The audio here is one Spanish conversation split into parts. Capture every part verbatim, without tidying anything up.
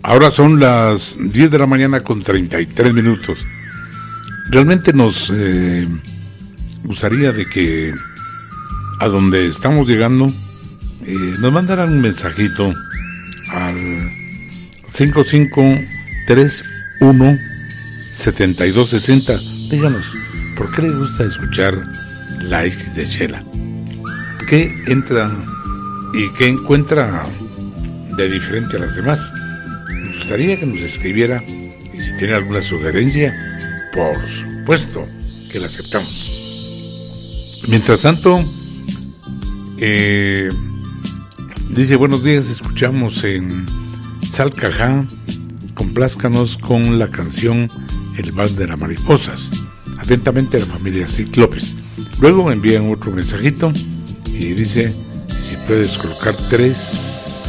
Ahora son las diez de la mañana con treinta y tres minutos. Realmente nos eh, gustaría de que a donde estamos llegando eh, nos mandaran un mensajito al cinco cinco tres uno siete dos seis cero. Díganos, ¿por qué le gusta escuchar la X de Chela? ¿Qué entra y qué encuentra de diferente a las demás? Nos gustaría que nos escribiera, y si tiene alguna sugerencia, por supuesto que la aceptamos. Mientras tanto, eh, dice: buenos días, escuchamos en Salcajá, complázcanos con la canción El Vals de las Mariposas. Atentamente, la familia Cíclopes. Luego me envían otro mensajito y dice si puedes colocar tres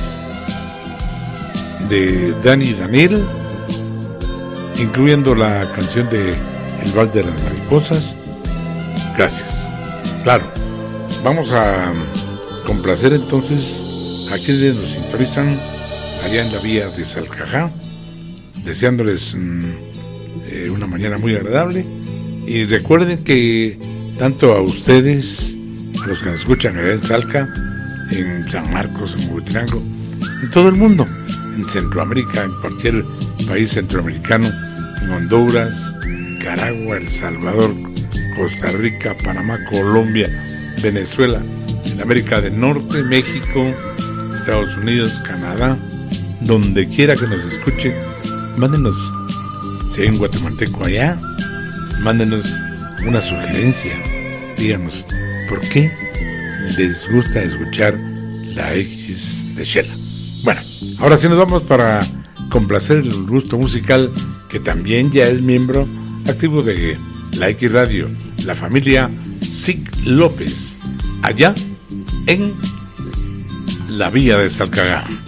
de Dani y Daniel, incluyendo la canción de El Vals de las Mariposas. Gracias. Claro, vamos a complacer entonces a quienes nos sintonizan allá en la vía de Salcajá, deseándoles mmm, eh, una mañana muy agradable. Y recuerden que tanto a ustedes, a los que nos escuchan allá en Salca, en San Marcos, en Huehuetenango, en todo el mundo, en Centroamérica, en cualquier país centroamericano, en Honduras, Nicaragua, El Salvador, Costa Rica, Panamá, Colombia, Venezuela, en América del Norte, México, Estados Unidos, Canadá, donde quiera que nos escuchen, mándenos, si hay un guatemalteco allá, mándenos una sugerencia, díganos por qué les gusta escuchar la X de Chela. Bueno, ahora sí nos vamos para complacer el gusto musical, que también ya es miembro activo de la X Radio, la familia Cíclopes, allá en la vía de Salcajá.